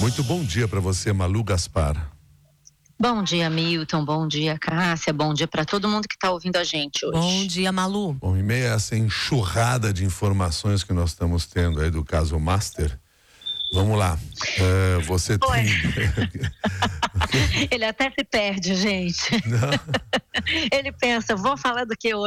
Muito bom dia para você, Malu Gaspar. Bom dia, Milton. Bom dia, Cássia. Bom dia para todo mundo que está ouvindo a gente hoje. Bom dia, Malu. Bom, em meio a essa enxurrada de informações que nós estamos tendo aí do caso Master, vamos lá. Você tem... Ele até se perde, gente. Não. Ele pensa, vou falar do que hoje?